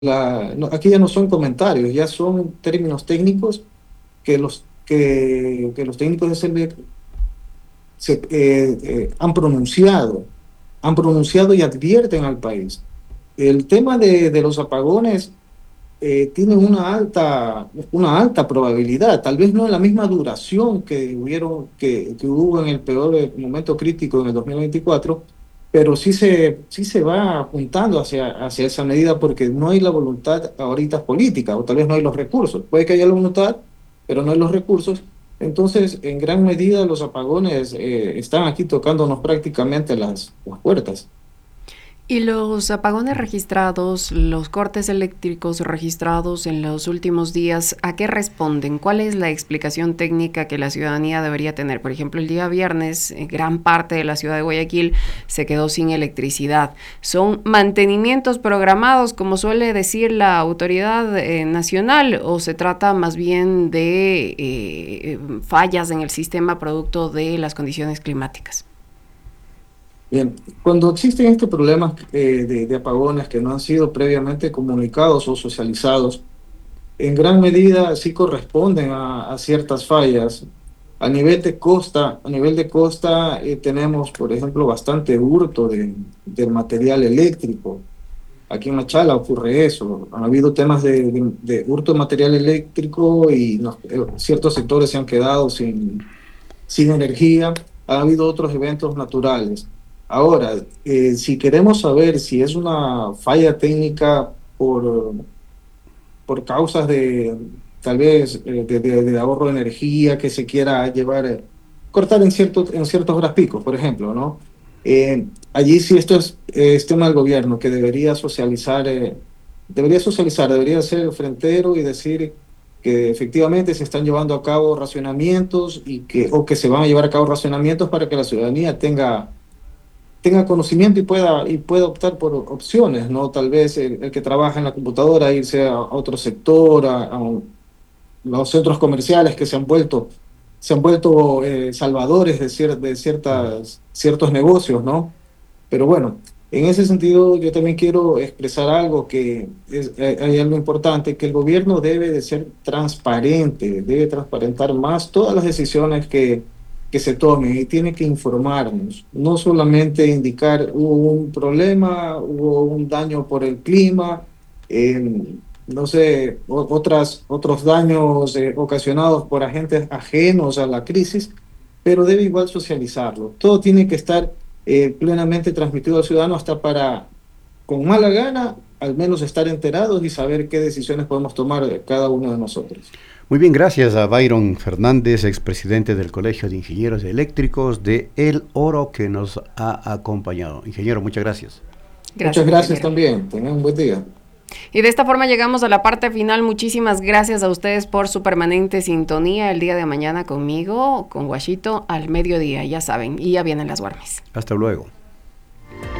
aquí ya no son comentarios, ya son términos técnicos que los técnicos de Selve han pronunciado y advierten al país. El tema de los apagones tiene una alta probabilidad, tal vez no en la misma duración que hubo en el peor momento crítico en el 2024, pero sí se va apuntando hacia esa medida porque no hay la voluntad ahorita política, o tal vez no hay los recursos. Puede que haya la voluntad, pero no hay los recursos. Entonces, en gran medida, los apagones están aquí tocándonos prácticamente las puertas. Y los apagones registrados, los cortes eléctricos registrados en los últimos días, ¿a qué responden? ¿Cuál es la explicación técnica que la ciudadanía debería tener? Por ejemplo, el día viernes, gran parte de la ciudad de Guayaquil se quedó sin electricidad. ¿Son mantenimientos programados, como suele decir la autoridad nacional, o se trata más bien de fallas en el sistema producto de las condiciones climáticas? Bien, cuando existen estos problemas de apagones que no han sido previamente comunicados o socializados, en gran medida sí corresponden a ciertas fallas. A nivel de costa tenemos, por ejemplo, bastante hurto del material eléctrico. Aquí en Machala ocurre eso. Han habido temas de hurto de material eléctrico y ciertos sectores se han quedado sin energía. Ha habido otros eventos naturales. Ahora, si queremos saber si es una falla técnica por causas de tal vez de ahorro de energía que se quiera llevar, cortar en ciertos horas picos, por ejemplo, ¿no? Allí sí esto es tema del gobierno que debería ser frentero y decir que efectivamente se están llevando a cabo racionamientos o que se van a llevar a cabo racionamientos para que la ciudadanía tenga conocimiento y pueda optar por opciones, ¿no? Tal vez el que trabaja en la computadora irse a otro sector, los centros comerciales que se han vuelto salvadores ciertos negocios, ¿no? Pero bueno, en ese sentido yo también quiero expresar algo hay algo importante, que el gobierno debe de ser transparente, debe transparentar más todas las decisiones que se tomen y tiene que informarnos, no solamente indicar hubo un problema, hubo un daño por el clima, no sé, otros daños ocasionados por agentes ajenos a la crisis, pero debe igual socializarlo. Todo tiene que estar plenamente transmitido al ciudadano hasta para, con mala gana, al menos estar enterados y saber qué decisiones podemos tomar cada uno de nosotros. Muy bien, gracias a Byron Fernández, expresidente del Colegio de Ingenieros Eléctricos de El Oro, que nos ha acompañado. Ingeniero, muchas gracias. Muchas Gracias, gracias ingeniero. también. Tengan un buen día. Y de esta forma llegamos a la parte final. Muchísimas gracias a ustedes por su permanente sintonía el día de mañana conmigo, con Guachito, al mediodía, ya saben, y ya vienen las Guarmes. Hasta luego.